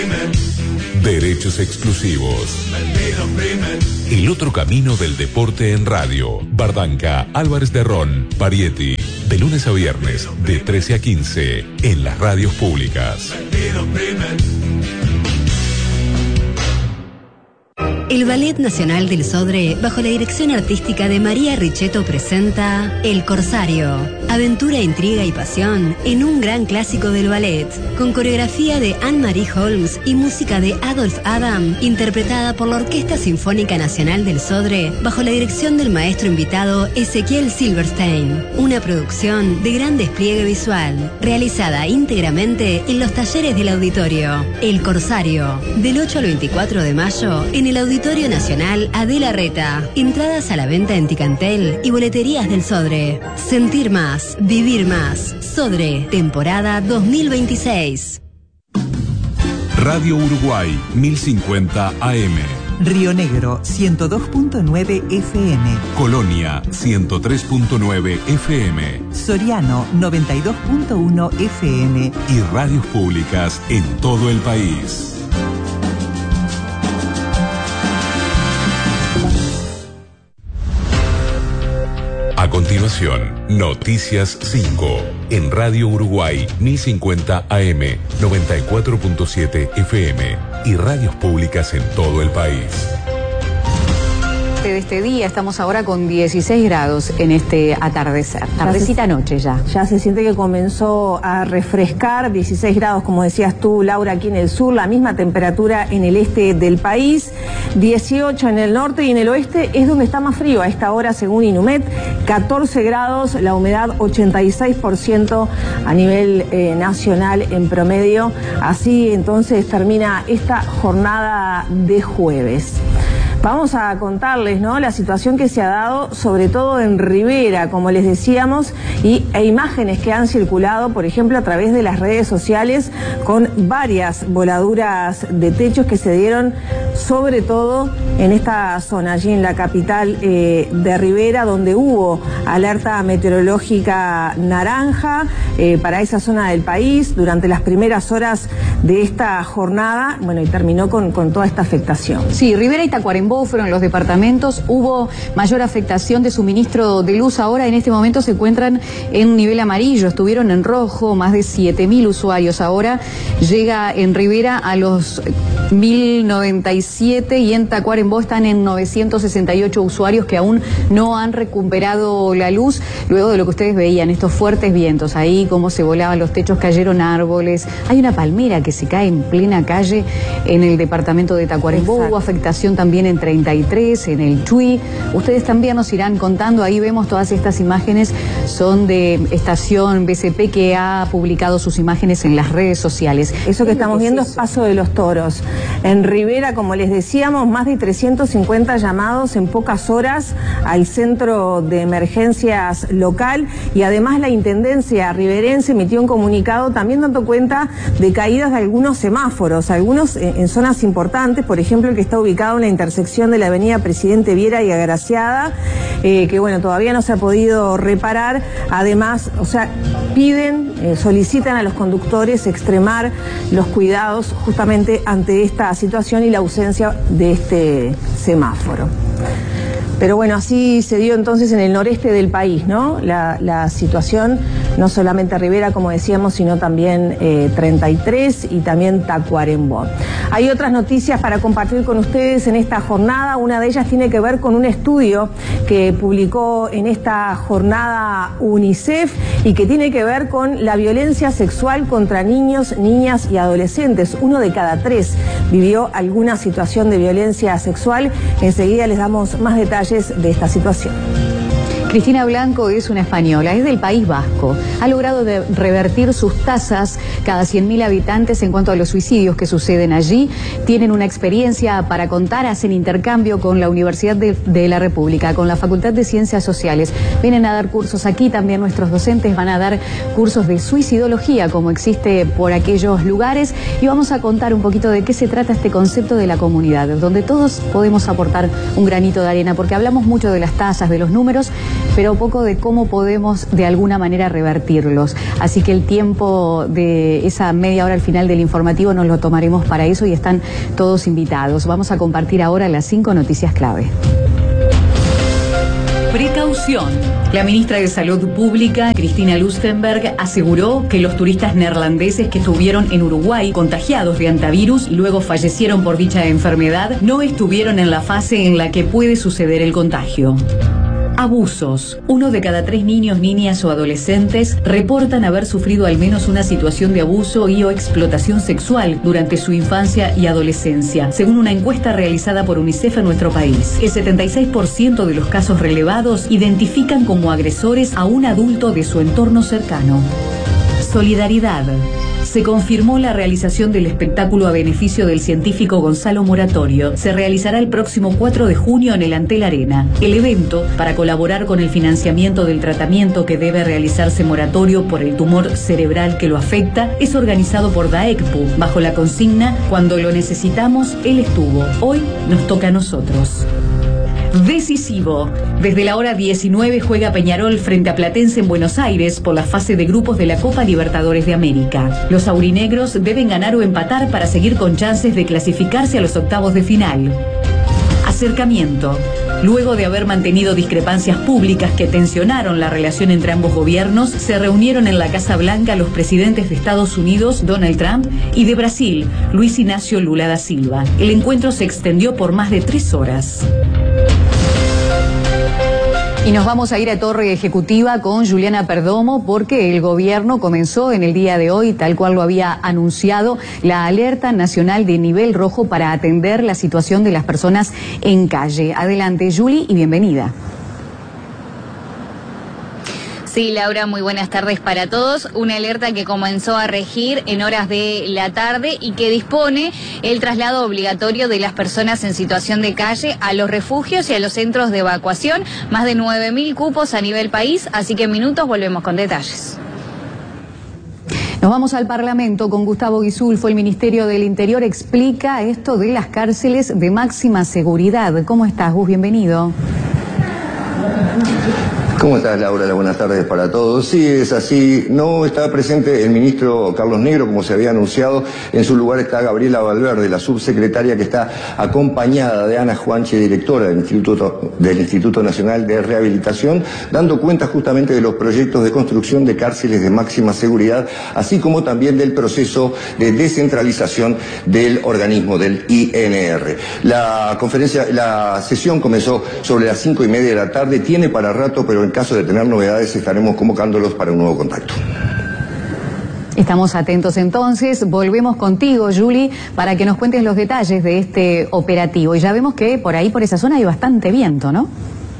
Derechos exclusivos. El otro camino del deporte en radio. Bardanca, Álvarez de Ron, Parietti. De lunes a viernes, de 13 a 15, en las radios públicas. El Ballet Nacional del Sodre, bajo la dirección artística de María Richetto, presenta El Corsario. Aventura, intriga y pasión en un gran clásico del ballet, con coreografía de Anne-Marie Holmes y música de Adolf Adam, interpretada por la Orquesta Sinfónica Nacional del Sodre, bajo la dirección del maestro invitado Ezequiel Silverstein. Una producción de gran despliegue visual, realizada íntegramente en los talleres del auditorio. El Corsario, del 8 al 24 de mayo, en el Auditorio Nacional Adela Reta. Entradas a la venta en Ticantel y boleterías del Sodre. Sentir más, vivir más. Sodre, temporada 2026. Radio Uruguay, 1050 AM. Río Negro, 102.9 FM. Colonia, 103.9 FM. Soriano, 92.1 FM. Y radios públicas en todo el país. A continuación, Noticias 5, en Radio Uruguay 1050 AM, 94.7 FM y radios públicas en todo el país. De este día estamos ahora con 16 grados en este atardecer, tardecita noche ya. Ya se siente que comenzó a refrescar, 16 grados como decías tú, Laura, aquí en el sur, la misma temperatura en el este del país, 18 en el norte y en el oeste es donde está más frío a esta hora según Inumet, 14 grados, la humedad 86% a nivel nacional en promedio. Así entonces termina esta jornada de jueves. Vamos a contarles, ¿no?, la situación que se ha dado, sobre todo en Rivera, como les decíamos, e imágenes que han circulado, por ejemplo, a través de las redes sociales, con varias voladuras de techos que se dieron, sobre todo en esta zona, allí en la capital de Rivera, donde hubo alerta meteorológica naranja para esa zona del país durante las primeras horas de esta jornada, bueno, y terminó con toda esta afectación. Sí, Rivera y Tacuarembó fueron los departamentos, hubo mayor afectación de suministro de luz. Ahora en este momento se encuentran en nivel amarillo, estuvieron en rojo, más de 7.000 usuarios. Ahora llega en Rivera a los 1.097 y en Tacuarembó están en 968 usuarios que aún no han recuperado la luz, luego de lo que ustedes veían, estos fuertes vientos, ahí cómo se volaban los techos, cayeron árboles, hay una palmera que se cae en plena calle en el departamento de Tacuarembó. Exacto. Hubo afectación también en 33, en el Chuy. Ustedes también nos irán contando, ahí vemos todas estas imágenes, son de Estación BCP que ha publicado sus imágenes en las redes sociales. Eso que estamos viendo es Paso de los Toros. En Rivera, como les decíamos, más de 350 llamados en pocas horas al centro de emergencias local y además la Intendencia riverense emitió un comunicado también dando cuenta de caídas de algunos semáforos, algunos en zonas importantes, por ejemplo el que está ubicado en la intersección de la avenida Presidente Viera y Agraciada, que bueno, todavía no se ha podido reparar. Además, o sea, piden, solicitan a los conductores extremar los cuidados justamente ante esta situación y la ausencia de este semáforo. Pero bueno, así se dio entonces en el noreste del país, ¿no? La situación, no solamente Rivera, como decíamos, sino también 33 y también Tacuarembó. Hay otras noticias para compartir con ustedes en esta jornada. Una de ellas tiene que ver con un estudio que publicó en esta jornada UNICEF y que tiene que ver con la violencia sexual contra niños, niñas y adolescentes. 1 de cada 3 vivió alguna situación de violencia sexual. Enseguida les damos más detalles de esta situación. Cristina Blanco es una española, es del País Vasco. Ha logrado revertir sus tasas cada 100.000 habitantes en cuanto a los suicidios que suceden allí. Tienen una experiencia para contar, hacen intercambio con la Universidad de la República, con la Facultad de Ciencias Sociales. Vienen a dar cursos aquí, también nuestros docentes van a dar cursos de suicidología, como existe por aquellos lugares. Y vamos a contar un poquito de qué se trata este concepto de la comunidad, donde todos podemos aportar un granito de arena, porque hablamos mucho de las tasas, de los números, pero poco de cómo podemos de alguna manera revertirlos. Así que el tiempo de esa media hora al final del informativo nos lo tomaremos para eso y están todos invitados. Vamos a compartir ahora las 5 noticias clave. Precaución. La ministra de Salud Pública, Cristina Lustenberg, aseguró que los turistas neerlandeses que estuvieron en Uruguay contagiados de hantavirus y luego fallecieron por dicha enfermedad no estuvieron en la fase en la que puede suceder el contagio. Abusos. 1 de cada 3 niños, niñas o adolescentes reportan haber sufrido al menos una situación de abuso y o explotación sexual durante su infancia y adolescencia, según una encuesta realizada por UNICEF en nuestro país. El 76% de los casos relevados identifican como agresores a un adulto de su entorno cercano. Solidaridad. Se confirmó la realización del espectáculo a beneficio del científico Gonzalo Moratorio. Se realizará el próximo 4 de junio en el Antel Arena. El evento, para colaborar con el financiamiento del tratamiento que debe realizarse Moratorio por el tumor cerebral que lo afecta, es organizado por DAECPU, bajo la consigna "Cuando lo necesitamos, él estuvo. Hoy nos toca a nosotros". Decisivo. Desde la hora 19 juega Peñarol frente a Platense en Buenos Aires por la fase de grupos de la Copa Libertadores de América. Los aurinegros deben ganar o empatar para seguir con chances de clasificarse a los octavos de final. Acercamiento. Luego de haber mantenido discrepancias públicas que tensionaron la relación entre ambos gobiernos, se reunieron en la Casa Blanca los presidentes de Estados Unidos, Donald Trump, y de Brasil, Luis Ignacio Lula da Silva. El encuentro se extendió por más de 3 horas. Y nos vamos a ir a Torre Ejecutiva con Juliana Perdomo porque el gobierno comenzó en el día de hoy, tal cual lo había anunciado, la alerta nacional de nivel rojo para atender la situación de las personas en calle. Adelante, Juli, y bienvenida. Sí, Laura, muy buenas tardes para todos. Una alerta que comenzó a regir en horas de la tarde y que dispone el traslado obligatorio de las personas en situación de calle a los refugios y a los centros de evacuación. Más de 9.000 cupos a nivel país, así que en minutos volvemos con detalles. Nos vamos al Parlamento con Gustavo Guisulfo. El Ministerio del Interior explica esto de las cárceles de máxima seguridad. ¿Cómo estás, Gus? Bienvenido. ¿Cómo estás, Laura? Buenas tardes para todos. Sí, es así. No está presente el ministro Carlos Negro, como se había anunciado. En su lugar está Gabriela Valverde, la subsecretaria, que está acompañada de Ana Juanche, directora del Instituto Nacional de Rehabilitación, dando cuenta justamente de los proyectos de construcción de cárceles de máxima seguridad, así como también del proceso de descentralización del organismo del INR. La sesión comenzó sobre las 5:30 de la tarde, tiene para rato, pero en caso de tener novedades estaremos convocándolos para un nuevo contacto. Estamos atentos entonces. Volvemos contigo, Juli, para que nos cuentes los detalles de este operativo. Y ya vemos que por ahí, por esa zona, hay bastante viento, ¿no?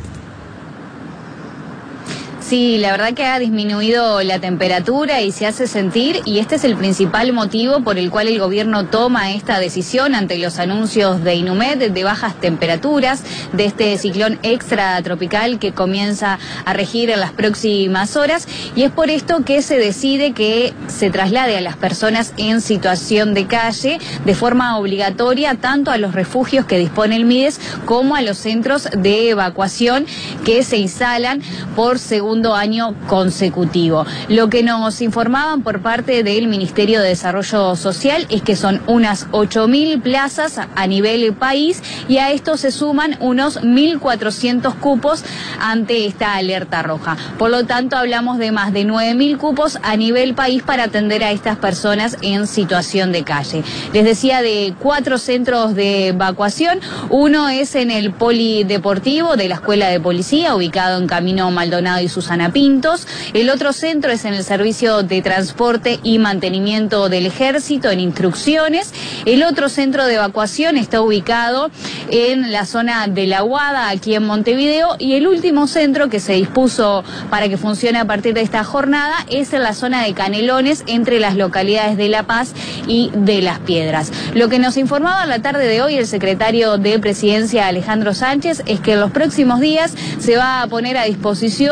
Sí, la verdad que ha disminuido la temperatura y se hace sentir, y este es el principal motivo por el cual el gobierno toma esta decisión ante los anuncios de INUMED de bajas temperaturas, de este ciclón extratropical que comienza a regir en las próximas horas, y es por esto que se decide que se traslade a las personas en situación de calle de forma obligatoria tanto a los refugios que dispone el MIDES como a los centros de evacuación que se instalan por segundo año consecutivo. Lo que nos informaban por parte del Ministerio de Desarrollo Social es que son unas 8.000 plazas a nivel país, y a esto se suman unos 1.400 cupos ante esta alerta roja. Por lo tanto, hablamos de más de 9.000 cupos a nivel país para atender a estas personas en situación de calle. Les decía de 4 centros de evacuación. Uno es en el polideportivo de la Escuela de Policía, ubicado en Camino Maldonado y Susana Pintos. El otro centro es en el Servicio de Transporte y Mantenimiento del Ejército, en Instrucciones. El otro centro de evacuación está ubicado en la zona de La Aguada, aquí en Montevideo. Y el último centro que se dispuso para que funcione a partir de esta jornada es en la zona de Canelones, entre las localidades de La Paz y de Las Piedras. Lo que nos informaba en la tarde de hoy el secretario de Presidencia, Alejandro Sánchez, es que en los próximos días se va a poner a disposición la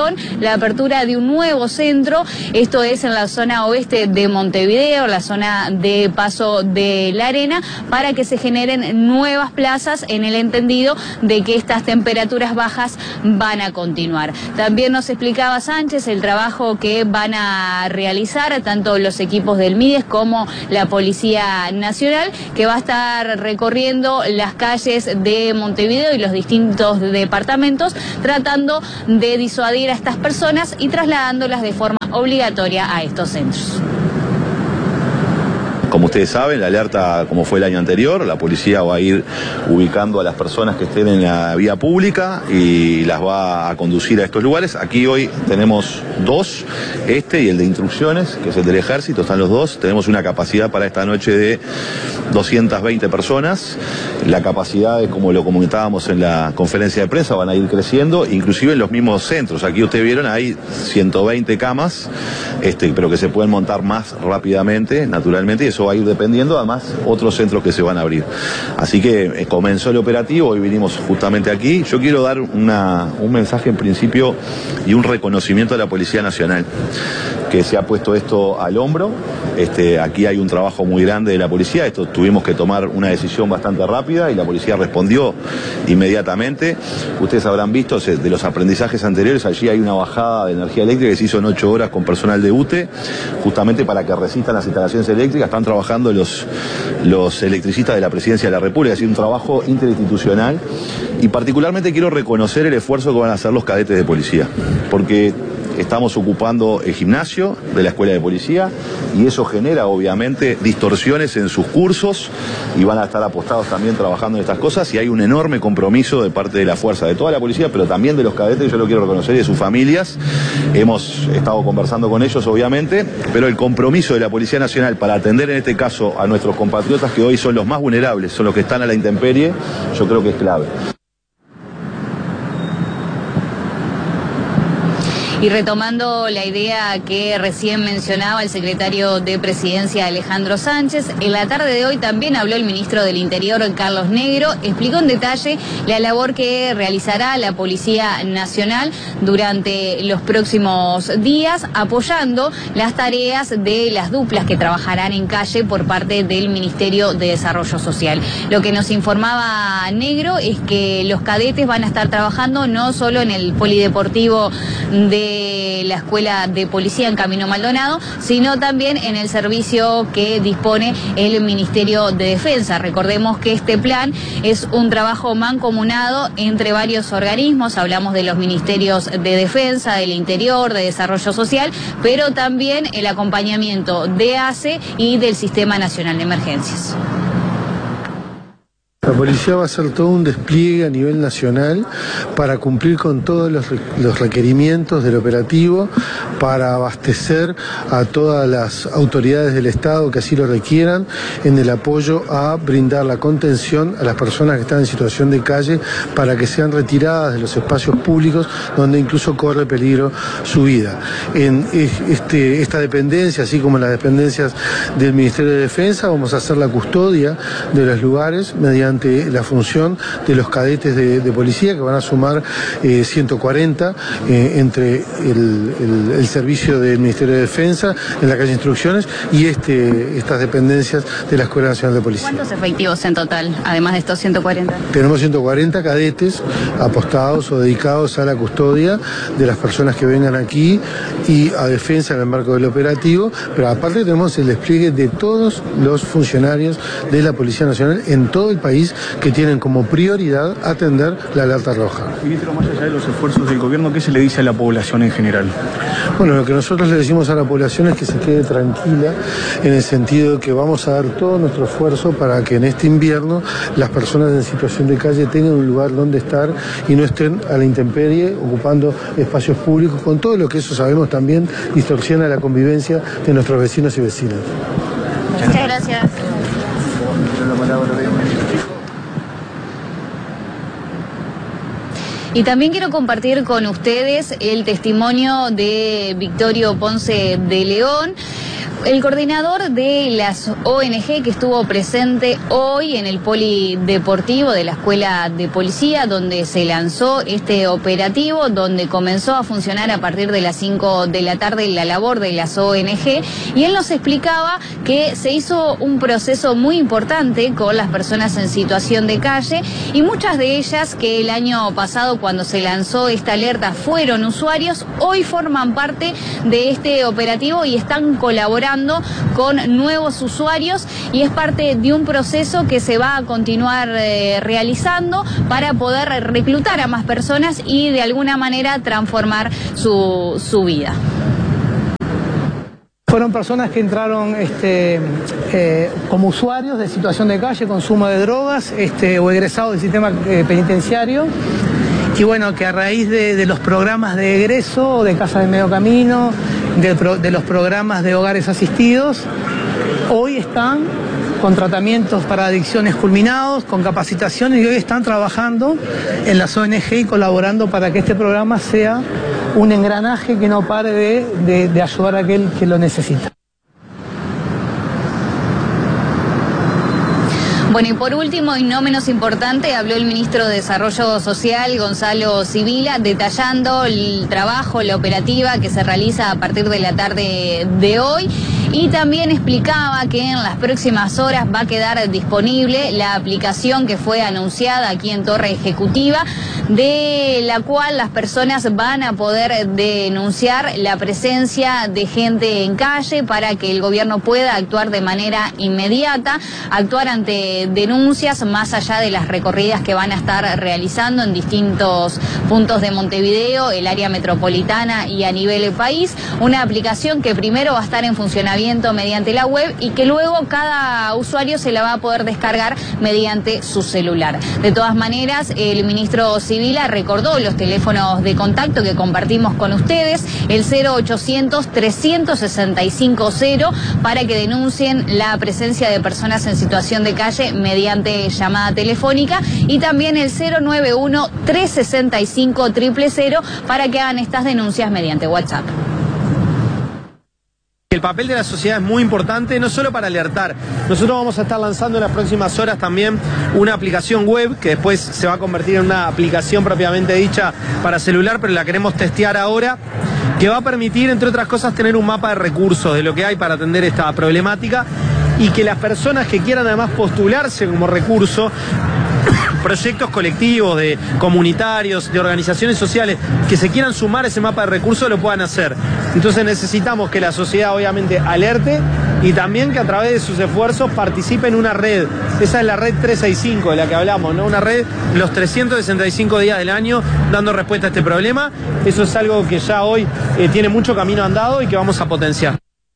la apertura de un nuevo centro, esto es en la zona oeste de Montevideo, la zona de Paso de la Arena, para que se generen nuevas plazas en el entendido de que estas temperaturas bajas van a continuar. También nos explicaba Sánchez el trabajo que van a realizar tanto los equipos del MIDES como la Policía Nacional, que va a estar recorriendo las calles de Montevideo y los distintos departamentos, tratando de disuadir a estas personas y trasladándolas de forma obligatoria a estos centros. Como ustedes saben, la alerta, como fue el año anterior, la policía va a ir ubicando a las personas que estén en la vía pública y las va a conducir a estos lugares. Aquí hoy tenemos dos, este y el de instrucciones, que es el del ejército, están los dos. Tenemos una capacidad para esta noche de 220 personas. La capacidad, como lo comentábamos en la conferencia de prensa, van a ir creciendo, inclusive en los mismos centros. Aquí ustedes vieron, hay 120 camas, pero que se pueden montar más rápidamente, naturalmente, y eso va a ir dependiendo, además, otros centros que se van a abrir. Así que comenzó el operativo, hoy vinimos justamente aquí. Yo quiero dar un mensaje en principio y un reconocimiento a la Policía Nacional, que se ha puesto esto al hombro. Aquí hay un trabajo muy grande de la policía, tuvimos que tomar una decisión bastante rápida y la policía respondió inmediatamente. Ustedes habrán visto de los aprendizajes anteriores, allí hay una bajada de energía eléctrica que se hizo en 8 horas con personal de UTE, justamente para que resistan las instalaciones eléctricas. Están trabajando los electricistas de la Presidencia de la República, es decir, un trabajo interinstitucional, y particularmente quiero reconocer el esfuerzo que van a hacer los cadetes de policía, porque estamos ocupando el gimnasio de la Escuela de Policía y eso genera obviamente distorsiones en sus cursos y van a estar apostados también trabajando en estas cosas, y hay un enorme compromiso de parte de la fuerza, de toda la policía, pero también de los cadetes, yo lo quiero reconocer, y de sus familias. Hemos estado conversando con ellos obviamente, pero el compromiso de la Policía Nacional para atender en este caso a nuestros compatriotas que hoy son los más vulnerables, son los que están a la intemperie, yo creo que es clave. Y retomando la idea que recién mencionaba el secretario de Presidencia Alejandro Sánchez, en la tarde de hoy también habló el ministro del Interior Carlos Negro, explicó en detalle la labor que realizará la Policía Nacional durante los próximos días, apoyando las tareas de las duplas que trabajarán en calle por parte del Ministerio de Desarrollo Social. Lo que nos informaba Negro es que los cadetes van a estar trabajando no solo en el polideportivo de la Escuela de Policía en Camino Maldonado, sino también en el servicio que dispone el Ministerio de Defensa. Recordemos que este plan es un trabajo mancomunado entre varios organismos, hablamos de los ministerios de Defensa, del Interior, de Desarrollo Social, pero también el acompañamiento de ACE y del Sistema Nacional de Emergencias. La policía va a hacer todo un despliegue a nivel nacional para cumplir con todos los requerimientos del operativo, para abastecer a todas las autoridades del Estado que así lo requieran en el apoyo a brindar la contención a las personas que están en situación de calle para que sean retiradas de los espacios públicos donde incluso corre peligro su vida. En esta dependencia, así como en las dependencias del Ministerio de Defensa, vamos a hacer la custodia de los lugares mediante la función de los cadetes de policía, que van a sumar 140 entre el servicio del Ministerio de Defensa en la calle Instrucciones y estas dependencias de la Escuela Nacional de Policía. ¿Cuántos efectivos en total, además de estos 140? Tenemos 140 cadetes apostados o dedicados a la custodia de las personas que vengan aquí y a defensa en el marco del operativo, pero aparte tenemos el despliegue de todos los funcionarios de la Policía Nacional en todo el país que tienen como prioridad atender la alerta roja. Ministro, más allá de los esfuerzos del gobierno, ¿qué se le dice a la población en general? Bueno, lo que nosotros le decimos a la población es que se quede tranquila, en el sentido de que vamos a dar todo nuestro esfuerzo para que en este invierno las personas en situación de calle tengan un lugar donde estar y no estén a la intemperie ocupando espacios públicos, con todo lo que eso sabemos también distorsiona la convivencia de nuestros vecinos y vecinas. Muchas gracias. Y también quiero compartir con ustedes el testimonio de Victorio Ponce de León, El coordinador de las ONG que estuvo presente hoy en el polideportivo de la Escuela de Policía, donde se lanzó este operativo, donde comenzó a funcionar a partir de las 5 de la tarde la labor de las ONG, y él nos explicaba que se hizo un proceso muy importante con las personas en situación de calle, y muchas de ellas que el año pasado, cuando se lanzó esta alerta, fueron usuarios, hoy forman parte de este operativo y están colaborando con nuevos usuarios, y es parte de un proceso que se va a continuar realizando para poder reclutar a más personas y de alguna manera transformar su vida. Fueron personas que entraron como usuarios de situación de calle, consumo de drogas, o egresados del sistema penitenciario. Y bueno, que a raíz de los programas de egreso, de Casa de Medio Camino, de los programas de hogares asistidos, hoy están con tratamientos para adicciones culminados, con capacitaciones, y hoy están trabajando en las ONG y colaborando para que este programa sea un engranaje que no pare de ayudar a aquel que lo necesita. Bueno, y por último, y no menos importante, habló el ministro de Desarrollo Social, Gonzalo Sibila, detallando el trabajo, la operativa que se realiza a partir de la tarde de hoy, y también explicaba que en las próximas horas va a quedar disponible la aplicación que fue anunciada aquí en Torre Ejecutiva, de la cual las personas van a poder denunciar la presencia de gente en calle para que el gobierno pueda actuar de manera inmediata, actuar ante denuncias más allá de las recorridas que van a estar realizando en distintos puntos de Montevideo, el área metropolitana y a nivel del país. Una aplicación que primero va a estar en funcionamiento mediante la web y que luego cada usuario se la va a poder descargar mediante su celular. De todas maneras, el ministro Sibila recordó los teléfonos de contacto que compartimos con ustedes, el 0800-365-0, para que denuncien la presencia de personas en situación de calle mediante llamada telefónica, y también el 091-365-000 para que hagan estas denuncias mediante WhatsApp. El papel de la sociedad es muy importante, no solo para alertar. Nosotros vamos a estar lanzando en las próximas horas también una aplicación web que después se va a convertir en una aplicación propiamente dicha para celular, pero la queremos testear ahora, que va a permitir, entre otras cosas, tener un mapa de recursos de lo que hay para atender esta problemática, y que las personas que quieran además postularse como recurso, proyectos colectivos, de comunitarios, de organizaciones sociales que se quieran sumar a ese mapa de recursos, lo puedan hacer. Entonces necesitamos que la sociedad obviamente alerte, y también que a través de sus esfuerzos participe en una red. Esa es la red 365 de la que hablamos, ¿no? Una red los 365 días del año dando respuesta a este problema. Eso es algo que ya hoy tiene mucho camino andado y que vamos a potenciar.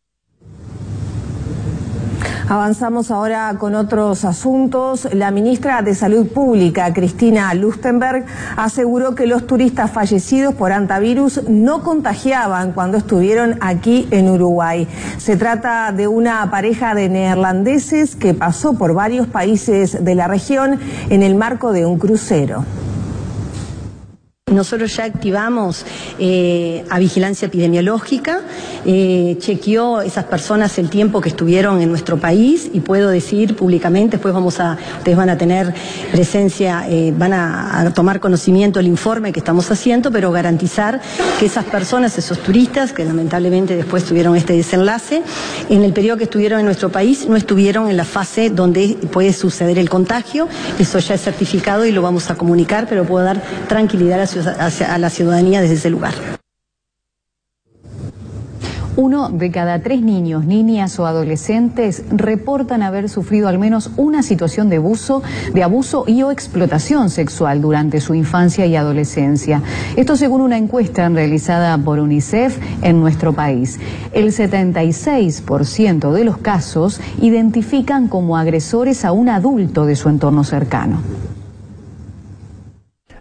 Avanzamos ahora con otros asuntos. La ministra de Salud Pública, Cristina Lustenberg, aseguró que los turistas fallecidos por hantavirus no contagiaban cuando estuvieron aquí en Uruguay. Se trata de una pareja de neerlandeses que pasó por varios países de la región en el marco de un crucero. Nosotros ya activamos a vigilancia epidemiológica, chequeó esas personas el tiempo que estuvieron en nuestro país, y puedo decir públicamente, después ustedes van a tener presencia, van a tomar conocimiento del informe que estamos haciendo, pero garantizar que esas personas, esos turistas, que lamentablemente después tuvieron este desenlace, en el periodo que estuvieron en nuestro país no estuvieron en la fase donde puede suceder el contagio. Eso ya es certificado y lo vamos a comunicar, pero puedo dar tranquilidad a la ciudadanía desde ese lugar. 1 de cada 3 niños, niñas o adolescentes reportan haber sufrido al menos una situación de abuso y o explotación sexual durante su infancia y adolescencia. Esto según una encuesta realizada por UNICEF en nuestro país. El 76% de los casos identifican como agresores a un adulto de su entorno cercano.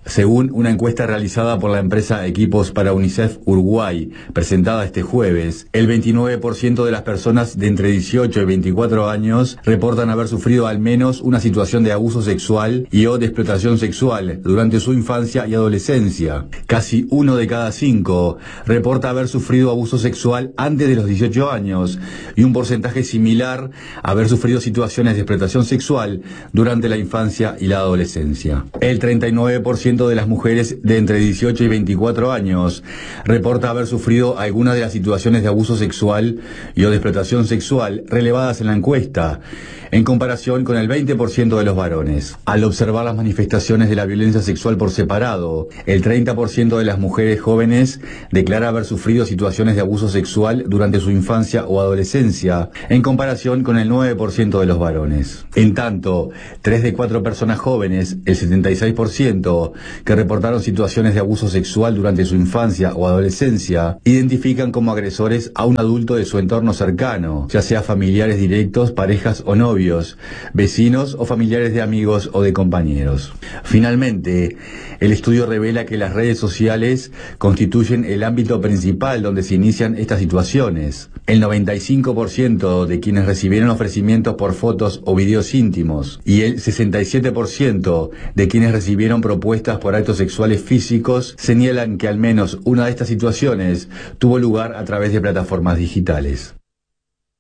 Según una encuesta realizada por la empresa Equipos para UNICEF Uruguay, presentada este jueves, el 29% de las personas de entre 18 y 24 años reportan haber sufrido al menos una situación de abuso sexual y o de explotación sexual durante su infancia y adolescencia. Casi 1 de cada 5 reporta haber sufrido abuso sexual antes de los 18 años y un porcentaje similar haber sufrido situaciones de explotación sexual durante la infancia y la adolescencia. El 39% de las mujeres de entre 18 y 24 años reporta haber sufrido alguna de las situaciones de abuso sexual y o de explotación sexual relevadas en la encuesta, en comparación con el 20% de los varones. Al observar las manifestaciones de la violencia sexual por separado, el 30% de las mujeres jóvenes declara haber sufrido situaciones de abuso sexual durante su infancia o adolescencia, en comparación con el 9% de los varones. En tanto, 3 de 4 personas jóvenes, el 76%, que reportaron situaciones de abuso sexual durante su infancia o adolescencia, identifican como agresores a un adulto de su entorno cercano, ya sea familiares directos, parejas o novios, vecinos o familiares de amigos o de compañeros. Finalmente, el estudio revela que las redes sociales constituyen el ámbito principal donde se inician estas situaciones. El 95% de quienes recibieron ofrecimientos por fotos o videos íntimos y el 67% de quienes recibieron propuestas por actos sexuales físicos señalan que al menos una de estas situaciones tuvo lugar a través de plataformas digitales.